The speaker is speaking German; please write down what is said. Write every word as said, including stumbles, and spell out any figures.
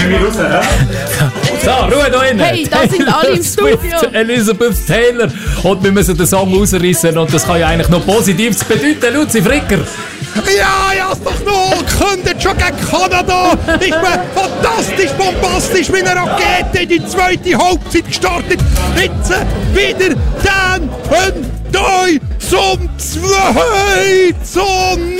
bringen wir raus, hä? So, Ruhe da innen. Hey, da sind alle im Studio. Swift, Elizabeth Taylor. Und wir müssen den Song rausreißen. Und das kann ja eigentlich noch Positives bedeuten, Luzi Fricker. Ja, ja, ist doch noch. Kündet schon gegen Kanada. Ich bin fantastisch, bombastisch mit einer Rakete in die zweite Halbzeit gestartet. Jetzt wieder dann und drei zum zwei zum